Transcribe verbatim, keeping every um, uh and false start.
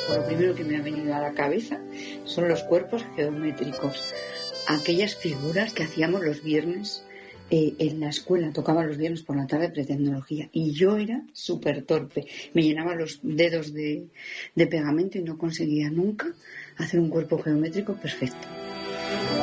pues lo primero que me ha venido a la cabeza son los cuerpos geométricos, aquellas figuras que hacíamos los viernes eh, en la escuela, tocaba los viernes por la tarde pretecnología y yo era súper torpe, me llenaba los dedos de, de pegamento y no conseguía nunca hacer un cuerpo geométrico perfecto.